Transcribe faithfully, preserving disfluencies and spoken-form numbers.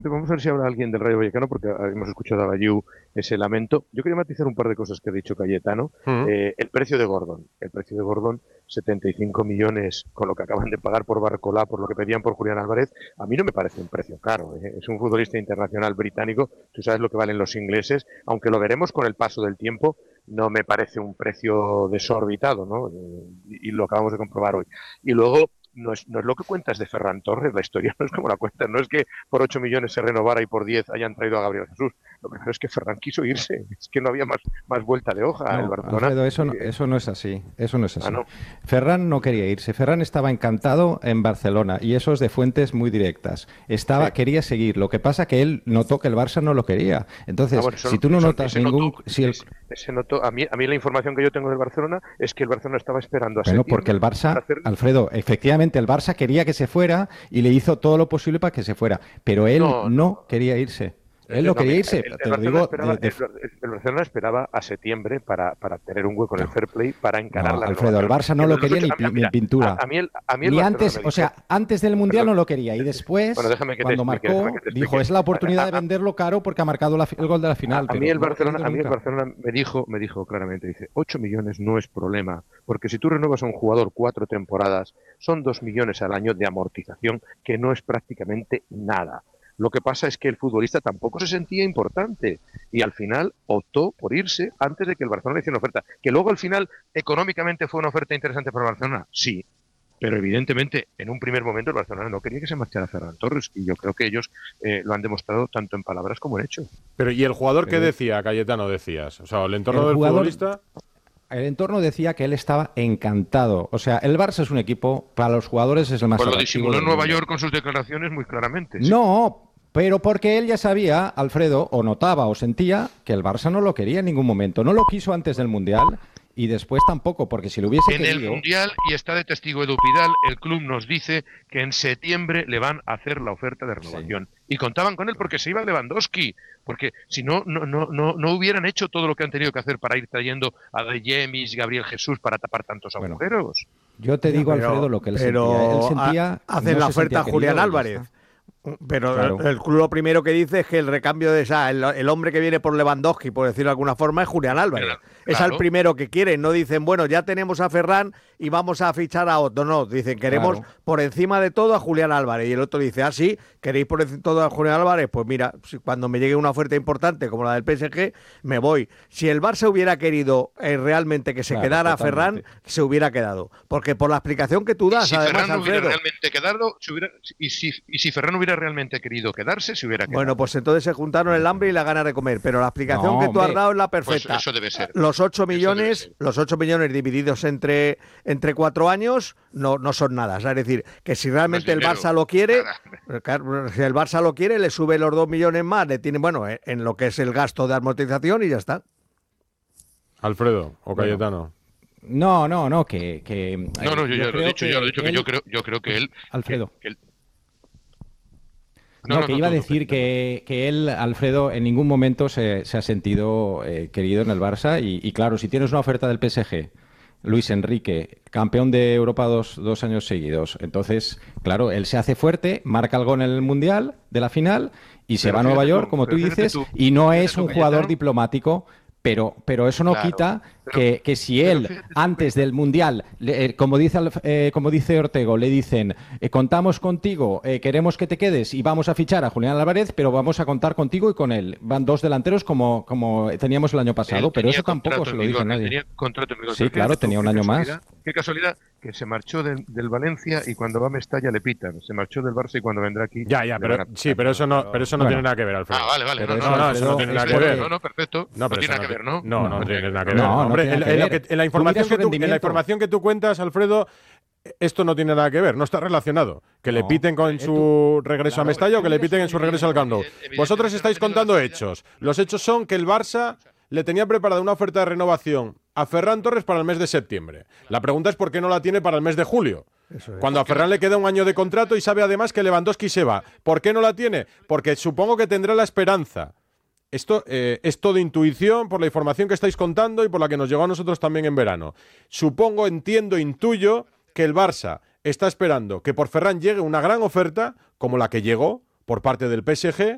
Vamos a ver si habla alguien del Rayo Vallecano, porque hemos escuchado a Bayou ese lamento. Yo quería matizar un par de cosas que ha dicho Cayetano. Mm. Eh, el precio de Gordon. El precio de Gordon, setenta y cinco millones con lo que acaban de pagar por Barcolá, por lo que pedían por Julián Álvarez. A mí no me parece un precio caro. ¿eh? Es un futbolista internacional británico. Tú sabes lo que valen los ingleses. Aunque lo veremos con el paso del tiempo, no me parece un precio desorbitado, ¿no? Eh, y, y lo acabamos de comprobar hoy. Y luego, no es, no es lo que cuentas de Ferran Torres, la historia no es como la cuentas, no es que por ocho millones se renovara y por diez hayan traído a Gabriel Jesús. Lo primero es que Ferran quiso irse, es que no había más, más vuelta de hoja. El No, Barcelona. Alfredo, eso no, Eh, eso no es así. Eso no es ah, así. no. Ferran no quería irse. Ferran estaba encantado en Barcelona y eso es de fuentes muy directas. Sí. Estaba, quería seguir. Lo que pasa que él notó que el Barça no lo quería. Ah, Entonces, bueno, si eso, tú no eso, notas ese ningún, notó, si el, ese, ese notó. A mí, a mí la información que yo tengo del Barcelona es que el Barcelona estaba esperando a bueno, porque septiembre el para Barça, hacer. Alfredo, efectivamente el Barça quería que se fuera y le hizo todo lo posible para que se fuera, pero él No, no. no quería irse. Él Eh, no no, quería mira, irse, el, el te lo Barcelona digo esperaba, de, de- el, el Barcelona esperaba a septiembre para, para tener un hueco en el no. fair play para encarar No, la Alfredo, el renovación. Barça Y no lo entonces, quería escucha, ni, a mí, pi- ni en mira, a, pintura. a mí el, a mí el Ni Barcelona antes, me o dijo, sea, antes del Mundial perdón, no lo quería. Y bueno, después, déjame que te cuando explique, déjame marcó, que te dijo, explique. es la oportunidad A, de a, venderlo caro porque ha marcado la fi- el gol de la a, final, a mí pero el no lo Barcelona, vendió a mí el nunca. Barcelona me dijo, me dijo claramente, dice, ocho millones no es problema, porque si tú renuevas a un jugador cuatro temporadas, son dos millones al año de amortización, que no es prácticamente nada. Lo que pasa es que el futbolista tampoco se sentía importante y al final optó por irse antes de que el Barcelona le hiciera una oferta. Que luego al final económicamente fue una oferta interesante para el Barcelona, sí, pero evidentemente en un primer momento el Barcelona no quería que se marchara Ferran Torres y yo creo que ellos eh, lo han demostrado tanto en palabras como en hechos. Pero, ¿y el jugador qué Pero decía, Cayetano, decías? O sea, el el entorno del jugador, futbolista. el entorno decía que él estaba encantado. O sea, el Barça es un equipo, para los jugadores es el más Pues lo atractivo disimuló en del Nueva mundo. York con sus declaraciones muy claramente, sí. No, pero porque él ya sabía, Alfredo, o notaba o sentía que el Barça no lo quería en ningún momento. No lo quiso antes del Mundial y después tampoco, porque si lo hubiese En el querido, Mundial, y está de testigo Edu Pidal, el club nos dice que en septiembre le van a hacer la oferta de sí. renovación. Y contaban con él porque se iba Lewandowski, porque si no, no, no, no, no hubieran hecho todo lo que han tenido que hacer para ir trayendo a De Jemis, Gabriel Jesús para tapar tantos Bueno, agujeros. yo te Ya, digo, Alfredo, pero, lo que él sentía. Él pero ha- sentía, hacen no la se oferta sentía a Julián querido y ya Álvarez. está. Pero el, Claro. el club lo primero que dice es que el recambio de esa, el, el hombre que viene por Lewandowski, por decirlo de alguna forma, es Julián Álvarez. Claro, Es al claro. primero que quieren. No dicen, bueno, ya tenemos a Ferran y vamos a fichar a otro. No, dicen, queremos Claro. por encima de todo a Julián Álvarez. Y el otro dice, ah, sí, queréis por encima de todo a Julián Álvarez. Pues mira, si cuando me llegue una oferta importante como la del P S G, me voy. Si el Barça hubiera querido eh, realmente que se Claro, quedara totalmente. Ferran, se hubiera quedado. Porque por la explicación que tú Y das, si además, Ferran hubiera Alfredo. realmente quedado, se hubiera, y, si, y si Ferran hubiera realmente querido quedarse, se hubiera quedado. Bueno, pues entonces se juntaron el hambre y la gana de comer, pero la explicación No, que tú has hombre. dado es la Pues perfecta. eso debe ser. Los ocho Eso debe millones, ser. los ocho millones divididos entre, entre cuatro años no, no son nada. Es decir, que si realmente el dinero. Barça lo quiere, Nada. claro, si el Barça lo quiere, le sube los dos millones más, le tiene, bueno, eh, en lo que es el gasto de amortización y ya está. Alfredo o Bueno. Cayetano. No, no, no, que... que No, no, yo, ya lo he creo dicho, ya lo he dicho, que él- yo creo, yo creo que él... Alfredo. que- que él- No, que iba a tú, tú, decir Felipe. que, que él, Alfredo, en ningún momento se, se ha sentido eh, querido en el Barça. Y, y claro, si tienes una oferta del P S G, Luis Enrique, campeón de Europa dos, dos años seguidos, entonces, claro, él se hace fuerte, marca el gol en el Mundial de la final y se Pero va a Nueva fíjate York, tú, como tú pero fíjate dices, tú, y no fíjate es tú, un Cayetano. jugador diplomático. Pero, pero eso no Claro, quita pero- que, que si pero él, fíjate tú, antes del Mundial, le- eh, como dice, Alf- eh, como dice Ortego, le dicen, eh, contamos contigo, eh, queremos que te quedes y vamos a fichar a Julián Álvarez, pero vamos a contar contigo y con él. Van dos delanteros como, como teníamos el año pasado, Él pero tenía eso tampoco contrato se en lo dice vigor, él nadie. tenía contrato en vigor. Sí, Pero claro, fíjate tú, tenía un qué año más. casualidad- Qué casualidad que se marchó del, del Valencia y cuando va a Mestalla le pitan. Se marchó del Barça y cuando vendrá aquí. Ya, ya, le pero van a sí, pitar. pero eso no, pero eso no Bueno. tiene nada que ver, Alfredo. Ah, vale, vale. Pero No, eso, no, no, no, eso no Alfredo, tiene es nada que porque- ver. no, no, perfecto. No, pero tiene eso nada que ver, ¿no? No, no, no tiene nada que ver. No, no Hombre, tiene en, nada que en lo ver. que- en la Tú información miras su que tú, en la rendimiento. información que tú cuentas, Alfredo, esto no tiene nada que ver, no está relacionado. Que le No. piten con Eh, su tú- regreso claro, a Mestalla o tú que le miras piten su en su regreso al Camp Nou. Evidentemente Vosotros no estáis ha tenido contando la casualidad. hechos. Los hechos son que el Barça le tenía preparada una oferta de renovación a Ferran Torres para el mes de septiembre. La pregunta es por qué no la tiene para el mes de julio. Eso es. Cuando a Ferran le queda un año de contrato y sabe además que Lewandowski se va. ¿Por qué no la tiene? Porque supongo que tendrá la esperanza. Esto eh, es todo intuición por la información que estáis contando y por la que nos llegó a nosotros también en verano. Supongo, entiendo, intuyo que el Barça está esperando que por Ferran llegue una gran oferta como la que llegó por parte del P S G